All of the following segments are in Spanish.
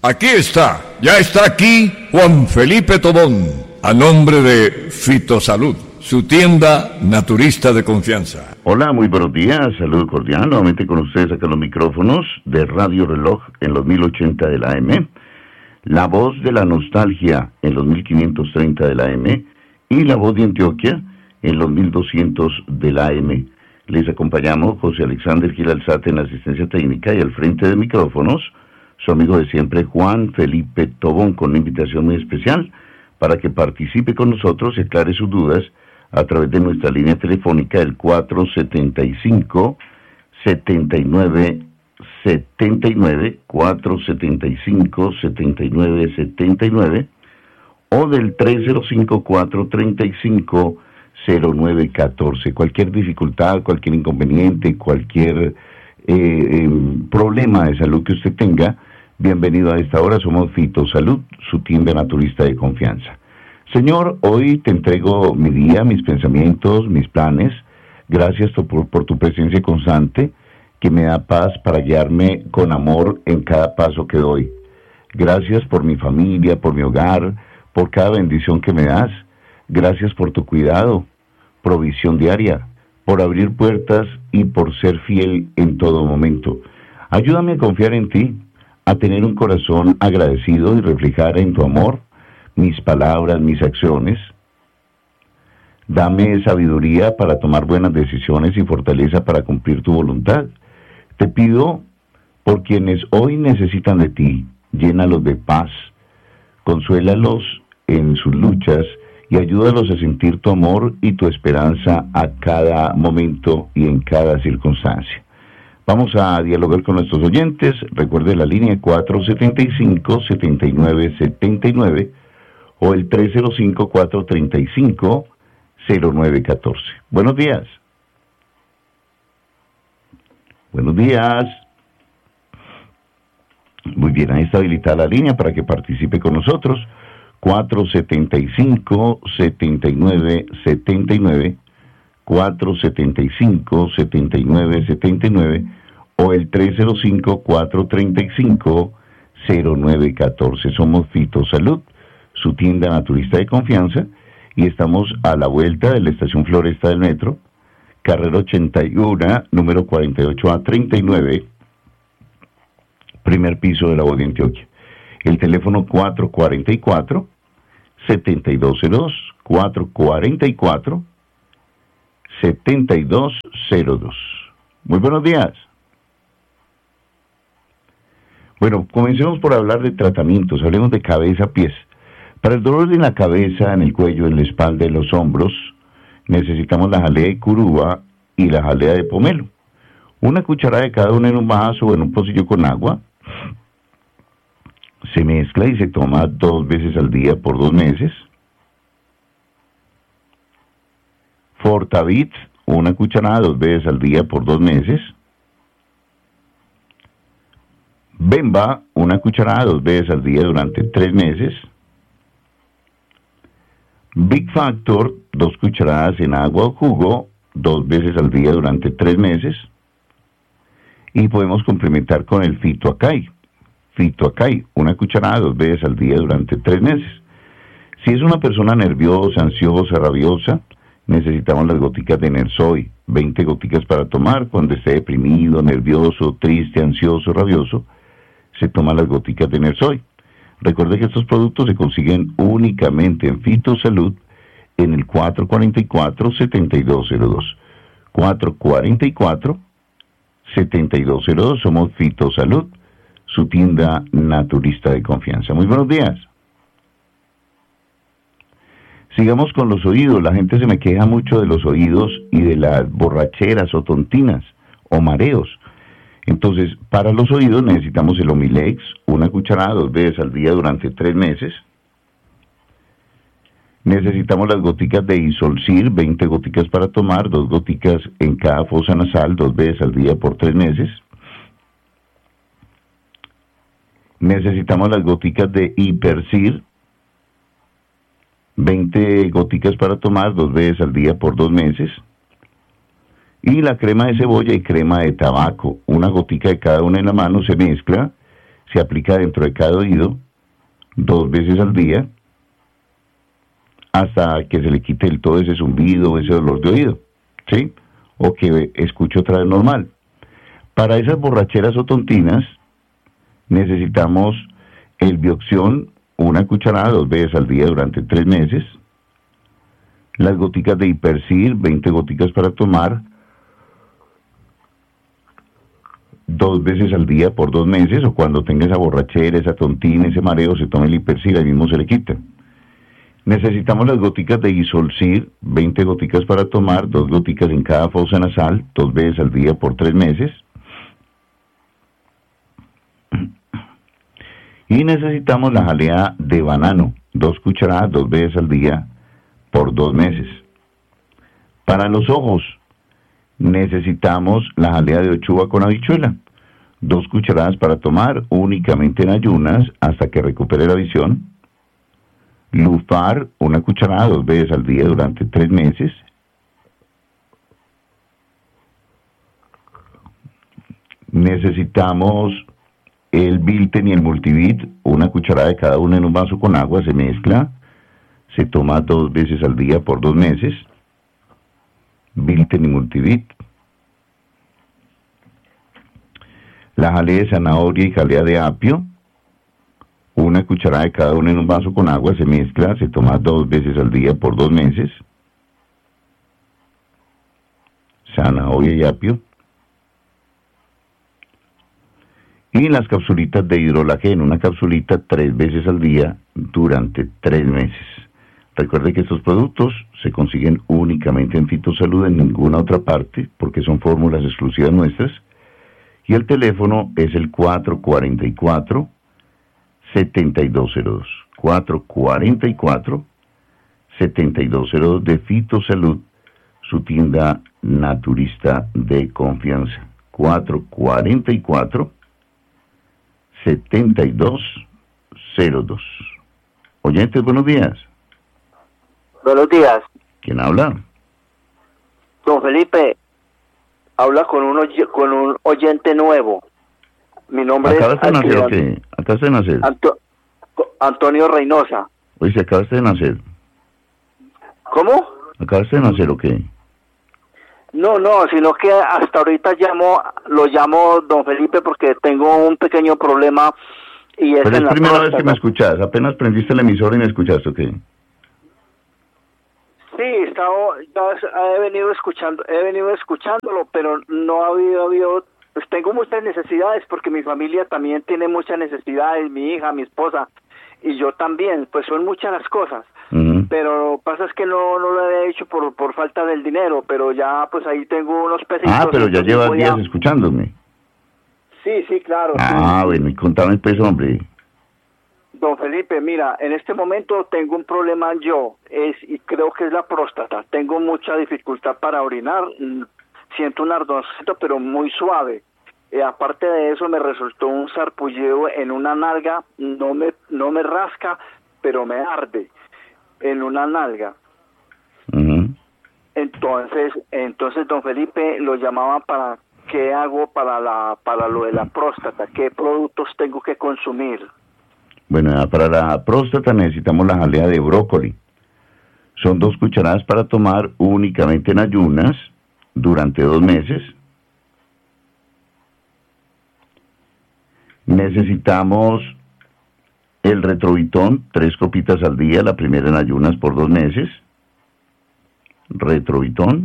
Aquí está, ya está aquí Juan Felipe Tobón, a nombre de Fitosalud, su tienda naturista de confianza. Hola, muy buenos días, saludo cordial, nuevamente con ustedes acá en los micrófonos de Radio Reloj en los 1080 de la AM, La Voz de la Nostalgia en los 1530 de la AM y La Voz de Antioquia en los 1200 de la AM. Les acompañamos José Alexander Gil Alzate en la asistencia técnica y al frente de micrófonos, su amigo de siempre Juan Felipe Tobón, con una invitación muy especial para que participe con nosotros y aclare sus dudas a través de nuestra línea telefónica del 475-7979, 475-7979, o del 305-435-0914. Cualquier dificultad, cualquier inconveniente, cualquier problema de salud que usted tenga, bienvenido a esta hora. Somos Fitosalud, su tienda naturista de confianza. Señor, hoy te entrego mi día, mis pensamientos, mis planes. Gracias por tu presencia constante, que me da paz para guiarme con amor en cada paso que doy. Gracias por mi familia, por mi hogar, por cada bendición que me das. Gracias por tu cuidado, provisión diaria, por abrir puertas y por ser fiel en todo momento. Ayúdame a confiar en ti, a tener un corazón agradecido y reflejar en tu amor mis palabras, mis acciones. Dame sabiduría para tomar buenas decisiones y fortaleza para cumplir tu voluntad. Te pido por quienes hoy necesitan de ti, llénalos de paz, consuélalos en sus luchas y ayúdalos a sentir tu amor y tu esperanza a cada momento y en cada circunstancia. Vamos a dialogar con nuestros oyentes. Recuerde la línea 475-7979 o el 305-435-0914. Buenos días. Buenos días. Muy bien, ahí está habilitada la línea para que participe con nosotros. 475-7979, 475-7979 o el 305-435-0914. Somos Fitosalud, su tienda naturista de confianza, y estamos a la vuelta de la estación Floresta del Metro, carrera 81, número 48A39, primer piso de la Voz de Antioquia. El teléfono 444-7202, 444-7202. Muy buenos días. Bueno, comencemos por hablar de tratamientos. Hablemos de cabeza a pies. Para el dolor de la cabeza, en el cuello, en la espalda y los hombros, necesitamos la jalea de curuba y la jalea de pomelo. Una cucharada de cada una en un vaso o en un pocillo con agua. Se mezcla y se toma 2 veces al día por 2 meses. Fortavit, una cucharada 2 veces al día por 2 meses. Bemba, una cucharada 2 veces al día durante 3 meses. Big Factor, 2 cucharadas en agua o jugo, 2 veces al día durante 3 meses. Y podemos complementar con el Fitoacay. Fitoacay, una cucharada 2 veces al día durante 3 meses. Si es una persona nerviosa, ansiosa, rabiosa, necesitamos las goticas de Nersoy, 20 goticas para tomar cuando esté deprimido, nervioso, triste, ansioso, rabioso. Se toman las goticas de Nersoy. Recuerde que estos productos se consiguen únicamente en Fitosalud en el 444-7202. 444-7202. Somos Fitosalud, su tienda naturista de confianza. Muy buenos días. Sigamos con los oídos. La gente se me queja mucho de los oídos y de las borracheras o tontinas o mareos. Entonces, para los oídos necesitamos el Omilex, una cucharada 2 veces al día durante 3 meses. Necesitamos las goticas de Isolcir, 20 goticas para tomar, 2 goticas en cada fosa nasal, 2 veces al día por 3 meses. Necesitamos las goticas de Hipercir, 20 goticas para tomar, 2 veces al día por 2 meses. Y la crema de cebolla y crema de tabaco, una gotica de cada una en la mano, se mezcla, se aplica dentro de cada oído 2 veces al día hasta que se le quite del todo ese zumbido, ese dolor de oído, ¿sí? O que escuche otra vez normal. Para esas borracheras o tontinas necesitamos el Bioxón, 1 cucharada 2 veces al día durante 3 meses, las goticas de Hipercil, 20 goticas para tomar 2 veces al día por 2 meses, o cuando tenga esa borrachera, esa tontina, ese mareo, se tome el Hipercil, ahí mismo se le quita. Necesitamos las goticas de Isolcir, 20 goticas para tomar, 2 goticas en cada fosa nasal, 2 veces al día por 3 meses. Y necesitamos la jalea de banano, 2 cucharadas, 2 veces al día por 2 meses. Para los ojos, necesitamos la jalea de ochuva con habichuela, 2 cucharadas para tomar únicamente en ayunas hasta que recupere la visión. Lufar, 1 cucharada 2 veces al día durante 3 meses. Necesitamos el Bilten y el Multivit, 1 cucharada de cada uno en un vaso con agua, se mezcla, se toma 2 veces al día por 2 meses. Bilten y Multivit. La jalea de zanahoria y jalea de apio, 1 cucharada de cada uno en un vaso con agua, se mezcla, se toma 2 veces al día por 2 meses. Zanahoria y apio. Y las capsulitas de hidrolagén, 1 capsulita 3 veces al día durante 3 meses. Recuerde que estos productos se consiguen únicamente en Fitosalud, en ninguna otra parte, porque son fórmulas exclusivas nuestras. Y el teléfono es el 444-7202. 444-7202 de Fitosalud, su tienda naturista de confianza. 444-7202. Oyentes, buenos días. Buenos días. ¿Quién habla? Don Felipe, habla con un oyente nuevo. Mi nombre ¿Acabaste es... de nacer o qué? ¿Acabaste de nacer? Antonio Reynosa. Oye, ¿acabaste de nacer? ¿Cómo? ¿Acabaste de nacer o qué? No, sino que hasta ahorita lo llamo Don Felipe porque tengo un pequeño problema y es Pero en es la primera vez que próstata. me escuchas, apenas prendiste el emisor y me escuchaste o qué. Sí, he venido escuchándolo, pero no ha habido, pues tengo muchas necesidades porque mi familia también tiene muchas necesidades, mi hija, mi esposa y yo también, pues son muchas las cosas. Uh-huh. Pero pasa es que no lo he hecho por falta del dinero, pero ya pues ahí tengo unos pesitos. Ah, pero ya llevas días escuchándome. Sí, claro. Ah, sí. bueno, y contame pues, hombre. Don Felipe, mira, en este momento tengo un problema y creo que es la próstata. Tengo mucha dificultad para orinar, siento un ardorcito, pero muy suave. Aparte de eso, me resultó un sarpullido en una nalga, no me rasca, pero me arde en una nalga. Uh-huh. Entonces, don Felipe, lo llamaba para qué hago para lo de la próstata, qué productos tengo que consumir. Bueno, para la próstata necesitamos la jalea de brócoli. Son 2 cucharadas para tomar únicamente en ayunas durante 2 meses. Necesitamos el Retrovitón, 3 copitas al día, la primera en ayunas por 2 meses. Retrovitón.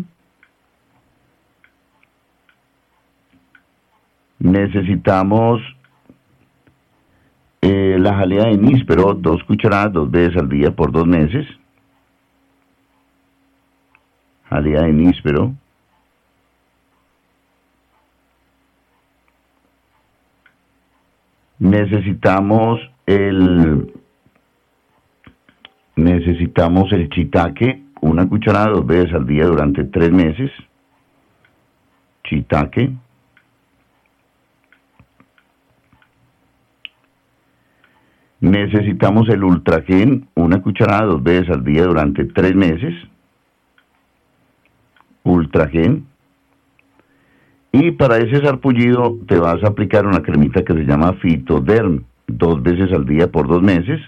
Necesitamos la jalea de níspero, 2 cucharadas 2 veces al día por 2 meses. Jalea de níspero. Necesitamos el shiitake, 1 cucharada 2 veces al día durante 3 meses. Shiitake. Necesitamos el Ultragen, 1 cucharada 2 veces al día durante 3 meses. Ultragen. Y para ese sarpullido te vas a aplicar una cremita que se llama Fitoderm, 2 veces al día por 2 meses.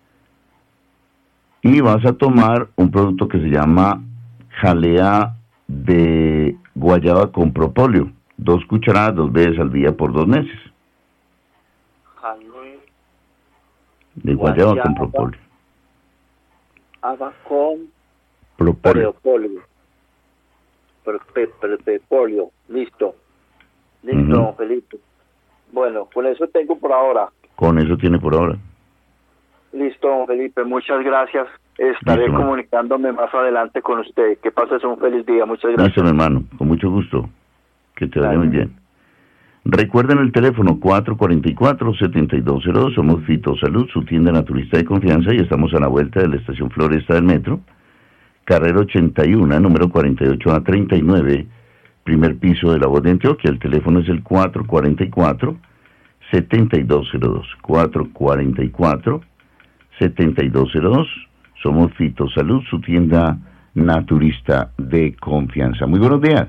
Y vas a tomar un producto que se llama jalea de guayaba con propóleo, 2 cucharadas 2 veces al día por 2 meses. Jalea de guayaba con propóleo. Con propóleo. Propóleo. Listo, don Felipe. Bueno, con eso tengo por ahora. Con eso tiene por ahora. Listo, don Felipe, muchas gracias. Estaré Listo, comunicándome más adelante con usted. Que pases un feliz día, muchas gracias. Listo, mi hermano, con mucho gusto. Que te vaya Dale. muy bien. Recuerden el teléfono 444-7202, somos Fitosalud, su tienda naturista de confianza, y estamos a la vuelta de la estación Floresta del Metro, carrera 81, número 48A39, primer piso de La Voz de Antioquia. El teléfono es el 444-7202, 444-7202, somos Fitosalud, su tienda naturista de confianza. Muy buenos días.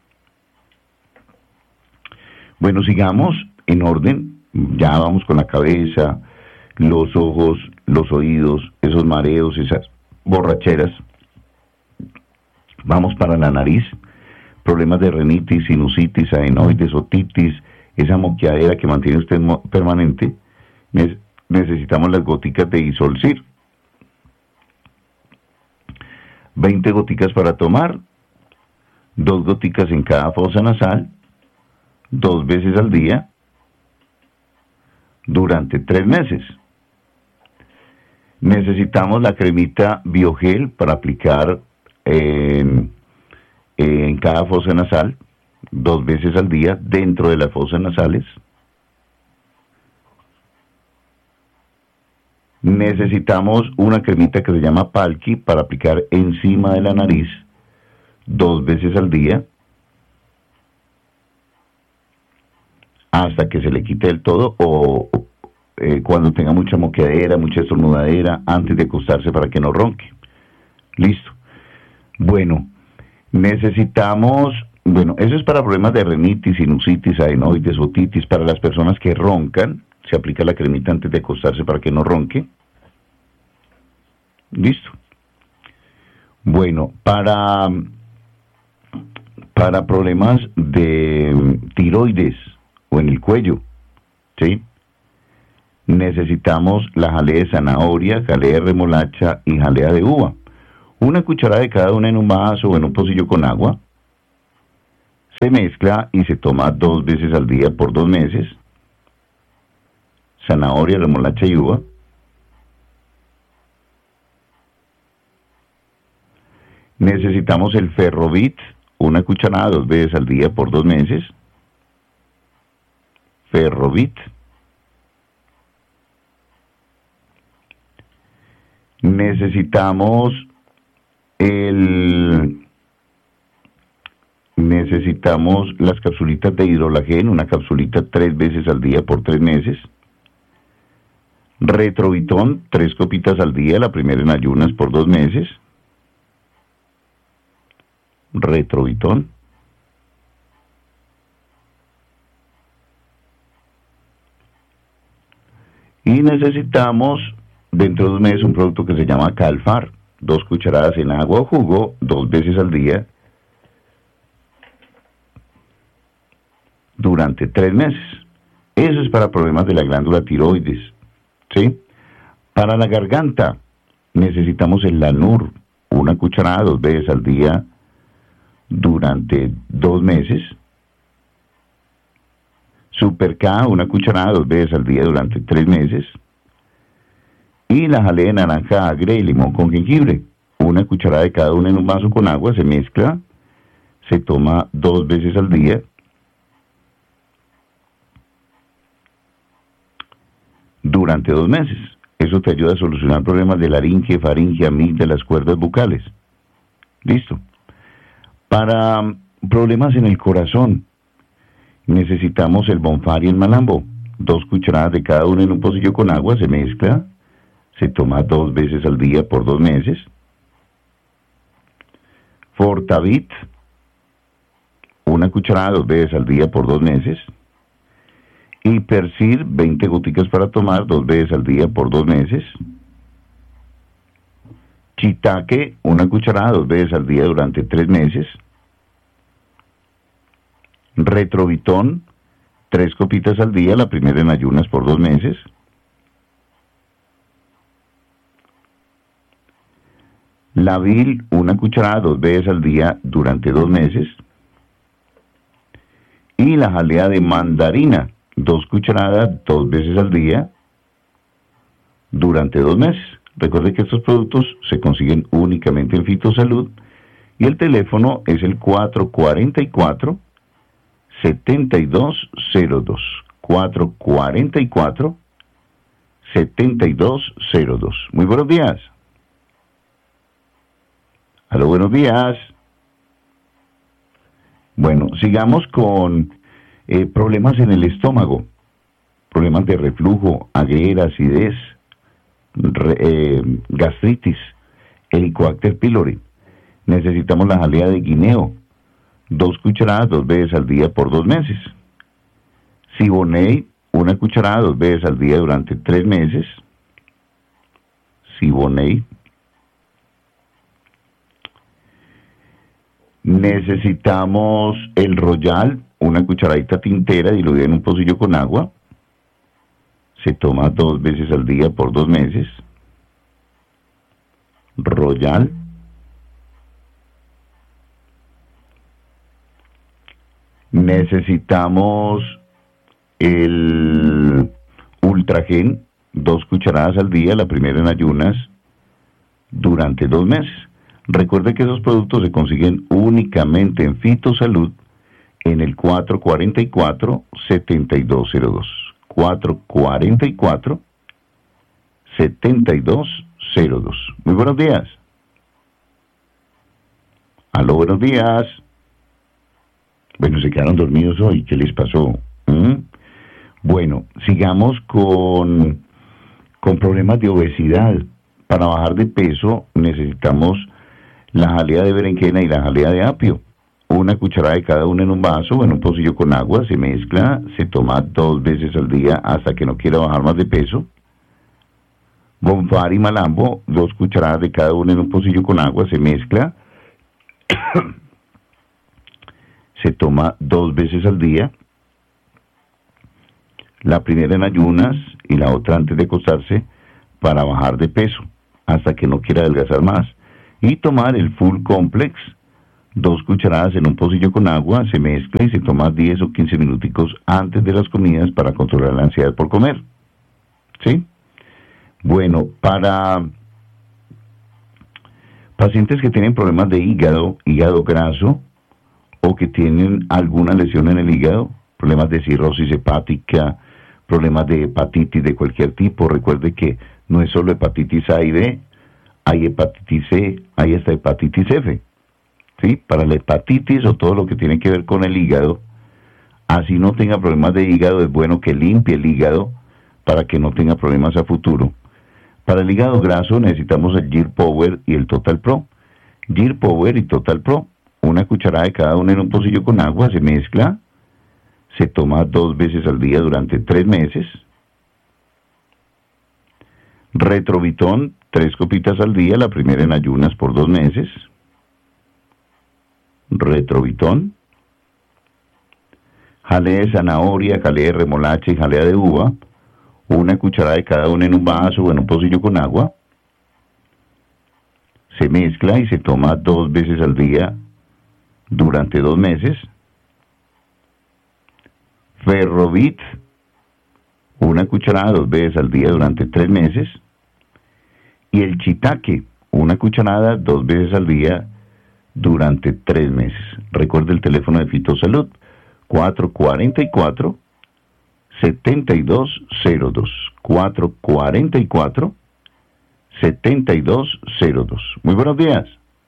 Bueno, sigamos en orden. Ya vamos con la cabeza, los ojos, los oídos, esos mareos, esas borracheras. Vamos para la nariz. Problemas de rinitis, sinusitis, adenoides, otitis, esa moqueadera que mantiene usted permanente. Necesitamos las goticas de Isolcir. 20 goticas para tomar, 2 goticas en cada fosa nasal, 2 veces al día, durante 3 meses. Necesitamos la cremita Biogel para aplicar en cada fosa nasal, 2 veces al día, dentro de las fosas nasales. Necesitamos una cremita que se llama Palki para aplicar encima de la nariz, 2 veces al día, hasta que se le quite del todo, o cuando tenga mucha moqueadera, mucha estornudadera, antes de acostarse para que no ronque. Listo. Bueno, necesitamos, eso es para problemas de rinitis, sinusitis, adenoides, otitis. Para las personas que roncan, se aplica la cremita antes de acostarse para que no ronque. Listo. Bueno, para problemas de tiroides o en el cuello, ¿sí? Necesitamos la jalea de zanahoria, jalea de remolacha y jalea de uva. 1 cucharada de cada una en un vaso o en un pocillo con agua. Se mezcla y se toma 2 veces al día por 2 meses. Zanahoria, remolacha y uva. Necesitamos el Ferrovit, 1 cucharada 2 veces al día por 2 meses. Ferrovit. Necesitamos las capsulitas de hidrolagén, 1 capsulita 3 veces al día por 3 meses. Retrovitón, 3 copitas al día, la primera en ayunas por 2 meses. Retrovitón. Y necesitamos dentro de 2 meses un producto que se llama Calfar, 2 cucharadas en agua o jugo, 2 veces al día, durante 3 meses. Eso es para problemas de la glándula tiroides, ¿sí? Para la garganta necesitamos el Lanur, 1 cucharada 2 veces al día, durante 2 meses. Super K, 1 cucharada 2 veces al día durante 3 meses. Y la jalea de naranja agria y limón con jengibre, 1 cucharada de cada una en un vaso con agua, se mezcla, se toma 2 veces al día. Durante 2 meses. Eso te ayuda a solucionar problemas de laringe, faringe, amígdalas, de las cuerdas bucales. Listo. Para problemas en el corazón, necesitamos el Bonfar y el Malambo, 2 cucharadas de cada uno en un pocillo con agua, se mezcla, se toma 2 veces al día por 2 meses. Fortavit, una cucharada 2 veces al día por 2 meses. Hipercir, 20 goticas para tomar 2 veces al día por 2 meses. Shiitake, una cucharada 2 veces al día durante 3 meses. Retrovitón, 3 copitas al día, la primera en ayunas por 2 meses. Lavil, una cucharada 2 veces al día durante 2 meses. Y la jalea de mandarina, 2 cucharadas 2 veces al día durante 2 meses. Recuerde que estos productos se consiguen únicamente en Fitosalud y el teléfono es el 444-7202. 444-7202. Muy buenos días. Aló, buenos días. Bueno, sigamos con problemas en el estómago, problemas de reflujo, aguera, acidez, gastritis, Helicobacter pylori. Necesitamos la jalea de guineo, 2 cucharadas 2 veces al día por 2 meses. Siboney, una cucharada 2 veces al día durante 3 meses. Siboney. Necesitamos el Royal, una cucharadita tintera diluida en un pocillo con agua. Se toma 2 veces al día por 2 meses. Royal. Necesitamos el Ultragen, 2 cucharadas al día, la primera en ayunas, durante 2 meses. Recuerde que esos productos se consiguen únicamente en Fitosalud en el 444-7202. 444-7202. Muy buenos días. Aló, buenos días. Bueno, se quedaron dormidos hoy. ¿Qué les pasó? Bueno, sigamos con problemas de obesidad. Para bajar de peso necesitamos la jalea de berenjena y la jalea de apio. Una cucharada de cada una en un vaso o en un pocillo con agua, se mezcla, se toma 2 veces al día hasta que no quiera bajar más de peso. Bonfar y malambo, 2 cucharadas de cada una en un pocillo con agua, se mezcla, se toma 2 veces al día. La primera en ayunas y la otra antes de acostarse para bajar de peso hasta que no quiera adelgazar más. Y tomar el Full Complex, 2 cucharadas en un pocillo con agua, se mezcla y se toma 10 o 15 minuticos antes de las comidas para controlar la ansiedad por comer. ¿Sí? Bueno, para pacientes que tienen problemas de hígado graso, o que tienen alguna lesión en el hígado, problemas de cirrosis hepática, problemas de hepatitis de cualquier tipo, recuerde que no es solo hepatitis A y B, hay hepatitis C, hay hasta hepatitis F. ¿Sí? Para la hepatitis o todo lo que tiene que ver con el hígado, así no tenga problemas de hígado, es bueno que limpie el hígado para que no tenga problemas a futuro. Para el hígado graso necesitamos el Gear Power y el Total Pro. Gear Power y Total Pro, una cucharada de cada una en un pocillo con agua, se mezcla, se toma 2 veces al día durante 3 meses. Retrovitón, 3 copitas al día, la primera en ayunas por 2 meses. Retrovitón. Jalea de zanahoria, jalea de remolacha y jalea de uva, una cucharada de cada una en un vaso o en un pocillo con agua. Se mezcla y se toma 2 veces al día durante 2 meses. Ferrovit, una cucharada 2 veces al día durante 3 meses. Y el Shiitake, una cucharada 2 veces al día durante 3 meses. Recuerde el teléfono de Fitosalud, 444-7202. 444-7202. Muy buenos días.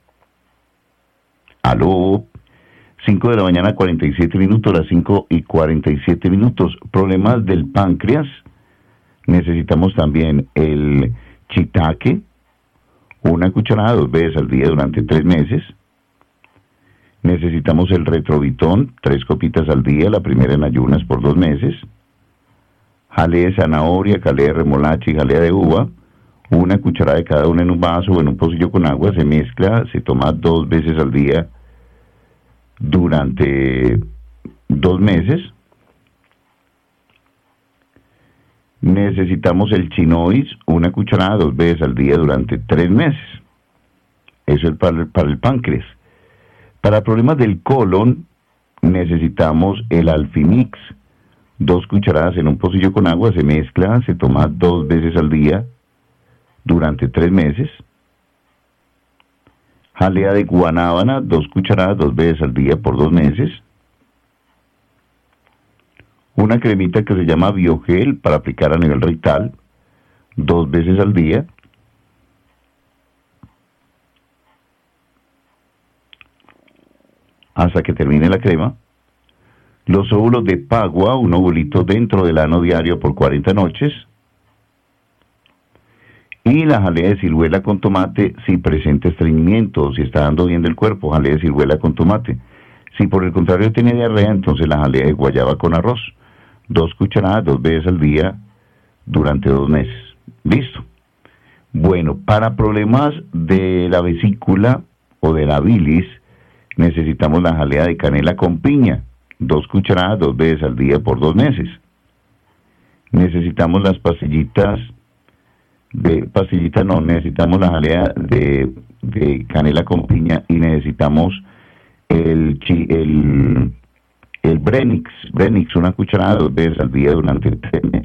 Aló. 5 de la mañana, 47 minutos, las 5:47. Problemas del páncreas. Necesitamos también el Shiitake, una cucharada 2 veces al día durante 3 meses. Necesitamos el Retrovitón, 3 copitas al día, la primera en ayunas por 2 meses. Jalea de zanahoria, jalea de remolacha y jalea de uva, 1 cucharada de cada una en un vaso o en un pocillo con agua, se mezcla, se toma 2 veces al día durante 2 meses. Necesitamos el chinois, 1 cucharada 2 veces al día durante 3 meses. Eso es para el páncreas. Para problemas del colon, necesitamos el Alfimix, 2 cucharadas en un pocillo con agua, se mezcla, se toma 2 veces al día durante 3 meses. Jalea de guanábana, 2 cucharadas 2 veces al día por 2 meses. Una cremita que se llama Biogel para aplicar a nivel rectal, 2 veces al día. Hasta que termine la crema. Los óvulos de Pagua, un ovulito dentro del ano diario por 40 noches. Y la jalea de ciruela con tomate si presenta estreñimiento o si está dando bien del cuerpo, jalea de ciruela con tomate. Si por el contrario tiene diarrea, entonces la jalea de guayaba con arroz. 2 cucharadas 2 veces al día durante 2 meses. ¿Listo? Bueno, para problemas de la vesícula o de la bilis, necesitamos la jalea de canela con piña, 2 cucharadas 2 veces al día por 2 meses. Necesitamos las necesitamos la jalea de canela con piña y necesitamos el Brenix, 1 cucharada 2 veces al día durante 3 meses.